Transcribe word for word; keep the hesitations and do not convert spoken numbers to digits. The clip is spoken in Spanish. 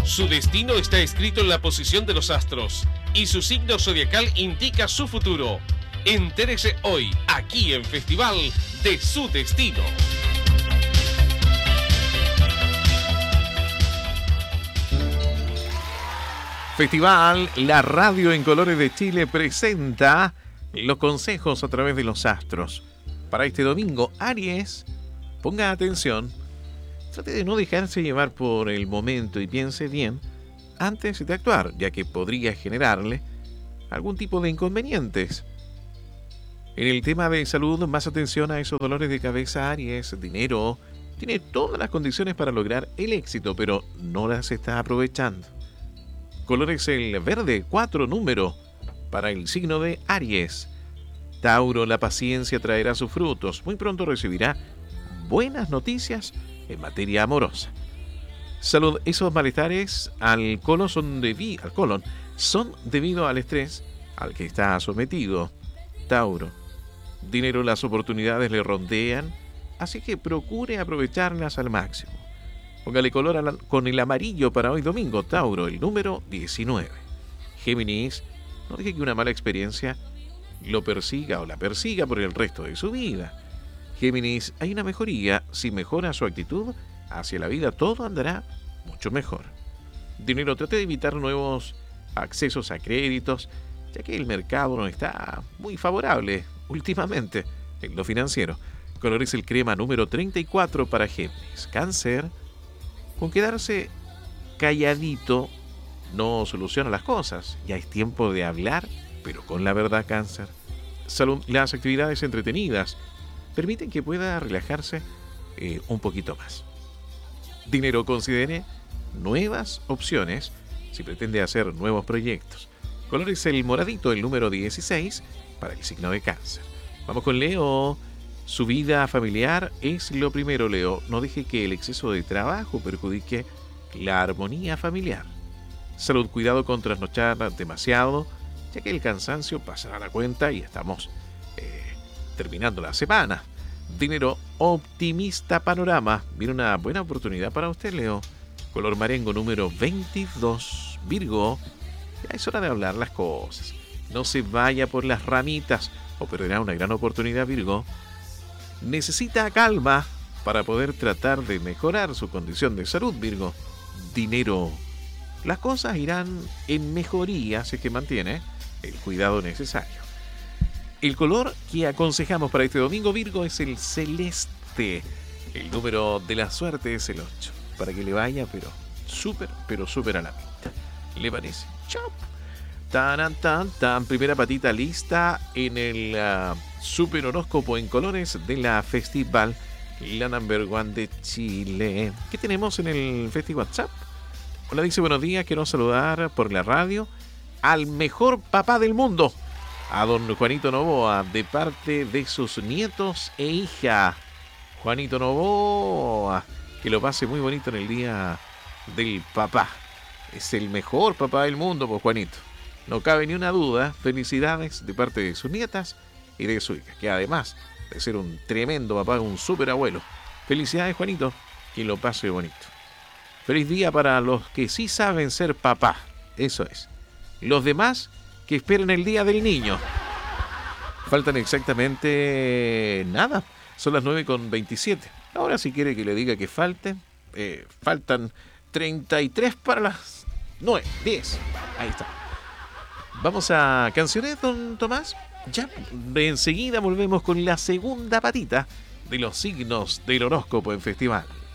Su destino está escrito en la posición de los astros y su signo zodiacal indica su futuro. Entérese hoy, aquí en Festival, de su destino. Festival, la radio en colores de Chile presenta los consejos a través de los astros. Para este domingo, Aries, ponga atención, trate de no dejarse llevar por el momento y piense bien antes de actuar, ya que podría generarle algún tipo de inconvenientes. En el tema de salud, más atención a esos dolores de cabeza, Aries. Dinero, tiene todas las condiciones para lograr el éxito, pero no las está aprovechando. Color es el verde, cuatro número para el signo de Aries. Tauro, la paciencia traerá sus frutos. Muy pronto recibirá buenas noticias en materia amorosa. Salud, esos malestares al colon son, debi- al colon son debido al estrés al que está sometido. Tauro, dinero, las oportunidades le rondean, así que procure aprovecharlas al máximo. Póngale color a la, con el amarillo para hoy domingo, Tauro, el número diecinueve. Géminis, no deje que una mala experiencia lo persiga o la persiga por el resto de su vida. Géminis, hay una mejoría. Si mejora su actitud hacia la vida, todo andará mucho mejor. Dinero, trate de evitar nuevos accesos a créditos, ya que el mercado no está muy favorable últimamente en lo financiero. Color es el crema número treinta y cuatro para Géminis. Cáncer, con quedarse calladito no soluciona las cosas. Ya es tiempo de hablar, pero con la verdad, Cáncer. Salud, las actividades entretenidas permiten que pueda relajarse eh, un poquito más. Dinero, considere nuevas opciones si pretende hacer nuevos proyectos. Color es el moradito, el número dieciséis para el signo de Cáncer. Vamos con Leo. Su vida familiar es lo primero, Leo. No deje que el exceso de trabajo perjudique la armonía familiar. Salud, cuidado con trasnochar demasiado, ya que el cansancio pasará la cuenta y estamos eh, terminando la semana. Dinero, optimista panorama. Viene una buena oportunidad para usted, Leo. Color marengo, número veintidós. Virgo, ya es hora de hablar las cosas. No se vaya por las ramitas o perderá una gran oportunidad, Virgo. Necesita calma para poder tratar de mejorar su condición de salud, Virgo. Dinero, las cosas irán en mejoría si es que mantiene el cuidado necesario. El color que aconsejamos para este domingo, Virgo, es el celeste. El número de la suerte es el ocho. Para que le vaya, pero súper, pero súper a la pinta. ¿Le parece? ¡Chao! Tan, tan, tan. Primera patita lista en el uh, super horóscopo en colores de la Festival, la number one de Chile. ¿Qué tenemos en el Festival WhatsApp? Hola, dice buenos días, quiero saludar por la radio al mejor papá del mundo, a don Juanito Novoa, de parte de sus nietos e hija. Juanito Novoa, que lo pase muy bonito en el día del papá. Es el mejor papá del mundo, pues, Juanito. No cabe ni una duda. Felicidades de parte de sus nietas y de su hija, que además de ser un tremendo papá, un súper abuelo. Felicidades, Juanito, que lo pase bonito. Feliz día para los que sí saben ser papá. Eso es. Los demás que esperen el día del niño. Faltan exactamente nada. Son las nueve con veintisiete. Ahora, si quiere que le diga que falte, eh, faltan treinta y tres para las nueve, diez. Ahí está. Vamos a canciones, don Tomás. Ya, enseguida volvemos con la segunda patita de los signos del horóscopo en Festival.